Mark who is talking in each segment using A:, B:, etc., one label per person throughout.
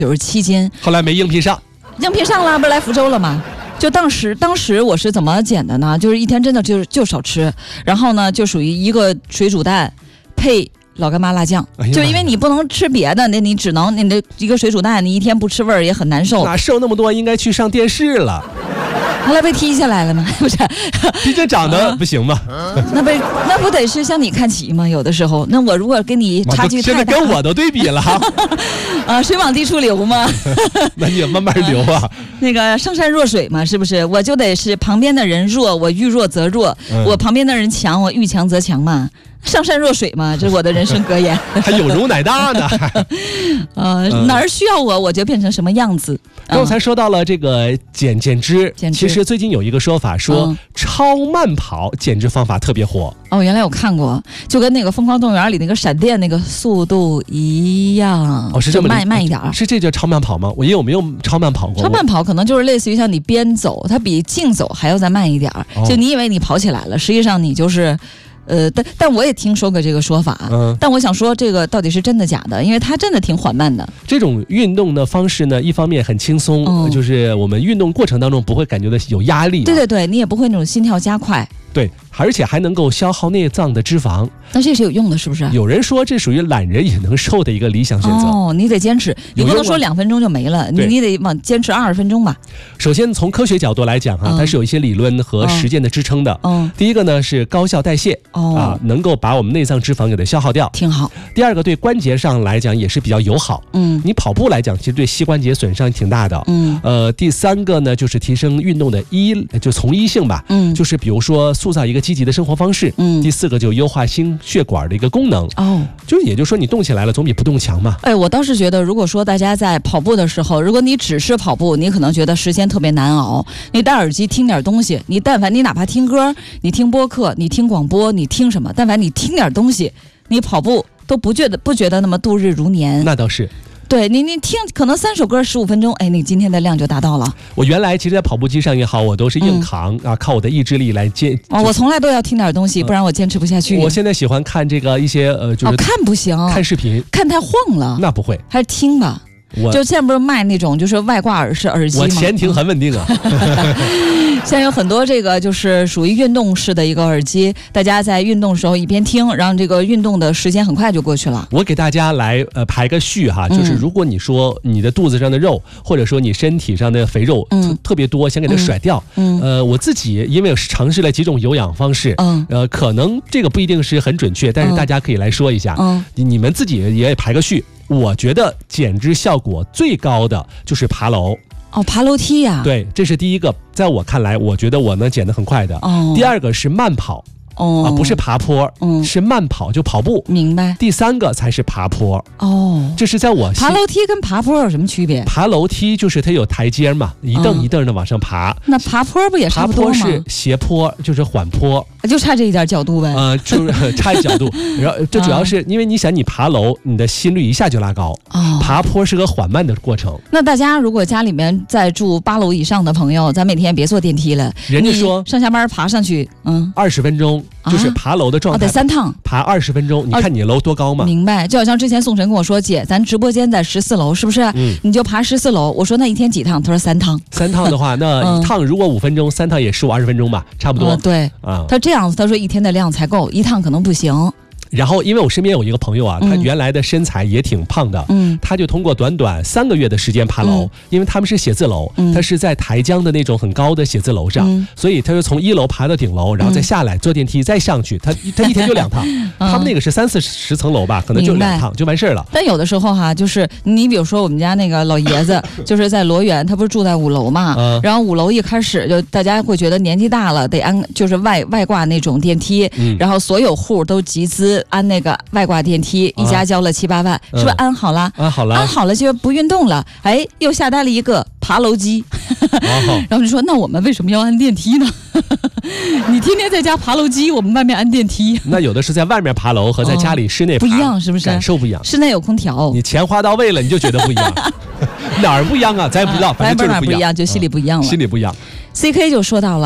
A: 97斤，
B: 后来没应聘上，
A: 应聘上了，不是来福州了吗？就当时我是怎么减的呢？就是一天真的就少吃，然后呢就属于一个水煮蛋配老干妈辣酱，就因为你不能吃别的，那你只能你的一个水煮蛋，你一天不吃味儿也很难受。
B: 哪瘦那么多，应该去上电视了。
A: 后来被踢下来了吗？不是，
B: 毕竟长得不行嘛。
A: 那不得是向你看齐吗？有的时候，那我如果跟你差距太大，
B: 现在跟我都对比了
A: 水往低处流嘛。
B: 那你也慢慢流啊。
A: 那个上善若水嘛，是不是？我就得是旁边的人弱，我遇弱则弱；我旁边的人强，我遇强则强嘛。上善若水嘛，这是我的人生格言。
B: 还有容乃大呢。
A: 哪儿需要我就变成什么样子。
B: 刚才说到了这个减脂，其实最近有一个说法说，超慢跑减脂方法特别火。
A: 哦，原来我看过，就跟那个《疯狂动物园》里那个闪电那个速度一样。
B: 哦，是这么
A: 慢一点。
B: 是这叫超慢跑吗？我有没有超慢跑过？
A: 超慢跑可能就是类似于像你边走，它比竞走还要再慢一点。就你以为你跑起来了，实际上你就是。但我也听说过这个说法，但我想说这个到底是真的假的？因为它真的挺缓慢的。
B: 这种运动的方式呢，一方面很轻松，就是我们运动过程当中不会感觉到有压力。
A: 对，你也不会那种心跳加快。
B: 对，而且还能够消耗内脏的脂肪。
A: 那这是有用的，是不是？
B: 有人说这属于懒人也能瘦的一个理想选择。
A: 哦，你得坚持，你不能说2分钟就没了，你得坚持20分钟吧。
B: 首先从科学角度来讲它是有一些理论和实践的支撑的。第一个呢是高效代谢，能够把我们内脏脂肪给它消耗掉，挺好。第二个对关节上来讲也是比较友好。你跑步来讲，其实对膝关节损伤挺大的。第三个呢就是提升运动的从一性吧。就是比如说塑造一个积极的生活方式。第四个就优化心血管的一个功能。也就是说你动起来了总比不动强嘛。
A: 我倒是觉得，如果说大家在跑步的时候，如果你只是跑步，你可能觉得时间特别难熬。你戴耳机听点东西，你但凡你哪怕听歌，你听播客，你听广播，你听什么，但凡你听点东西，你跑步都不觉得那么度日如年。
B: 那倒是。
A: 对你听可能3首歌15分钟，你今天的量就达到了。
B: 我原来其实在跑步机上也好，我都是硬扛靠我的意志力来坚。
A: 我从来都要听点东西，不然我坚持不下去。
B: 我现在喜欢看这个一些就是
A: 看不行，
B: 看视频
A: 看太晃了。
B: 那不会，
A: 还是听吧。就现在不是卖那种就是外挂耳机吗？
B: 我前庭很稳定啊。
A: 现在有很多这个就是属于运动式的一个耳机，大家在运动的时候一边听，然后这个运动的时间很快就过去了。
B: 我给大家来排个序哈，就是如果你说你的肚子上的肉，或者说你身体上的肥肉特别多，想给它甩掉，我自己因为尝试了几种有氧方式，可能这个不一定是很准确，但是大家可以来说一下，你们自己也排个序。我觉得减脂效果最高的就是爬楼。
A: 爬楼梯呀。
B: 对，这是第一个，在我看来，我觉得我能减得很快的。第二个是慢跑。不是爬坡，是慢跑，就跑步。明白。第三个才是爬坡。这是在我
A: 爬楼梯跟爬坡有什么区别？
B: 爬楼梯就是它有台阶嘛，一蹬一蹬的往上爬。
A: 那爬坡不也差不多吗？
B: 爬坡是斜坡，就是缓坡，
A: 就差这一点角度呗。
B: 就是差一角度。然后这主要是因为你想，你爬楼，你的心率一下就拉高。爬坡是个缓慢的过程。
A: 那大家如果家里面在住8楼以上的朋友，咱每天别坐电梯了。
B: 人家说
A: 上下班爬上去
B: ，20分钟。就是爬楼的状态，
A: 得3趟，
B: 爬20分钟。你看你楼多高嘛？
A: 明白。就好像之前宋晨跟我说，姐，咱直播间在14楼，是不是？你就爬14楼。我说那一天几趟？他说3趟。
B: 3趟的话，那一趟如果5分钟，3趟也15-20分钟吧，差不多。
A: 对他这样子，他说一天的量才够，一趟可能不行。
B: 然后，因为我身边有一个朋友啊，他原来的身材也挺胖的，他就通过短短3个月的时间爬楼，因为他们是写字楼，他是在台江的那种很高的写字楼上，所以他就从1楼爬到顶楼，然后再下来坐电梯再上去，他一天就2趟，他们那个是30-40层楼吧，可能就2趟就完事儿了。
A: 但有的时候哈，就是你比如说我们家那个老爷子，就是在罗源，他不是住在5楼嘛，然后5楼一开始就大家会觉得年纪大了得安，就是外挂那种电梯，然后所有户都集资安那个外挂电梯，一家交了7-8万，是不是安好了？安好了就不运动了，又下单了一个爬楼机，然后就说那我们为什么要安电梯呢？你天天在家爬楼机，我们外面安电梯。那
B: 有的是在外面爬楼和在家里室内爬
A: 不一样，是不是？
B: 感受不一样。
A: 室内有空调，
B: 你钱花到位了，你就觉得不一样。哪儿不一样啊？咱也不知道，反正就是不一样，
A: 就心里不一样了。
B: 心里不一样。
A: CK 就说到了，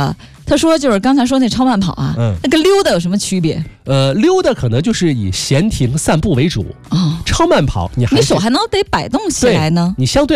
A: 他说就是刚才说那超慢跑啊，那跟溜达有什么区别？
B: 溜达可能就是以闲庭散步为主超慢跑你手
A: 还能得摆动起来呢，
B: 你相对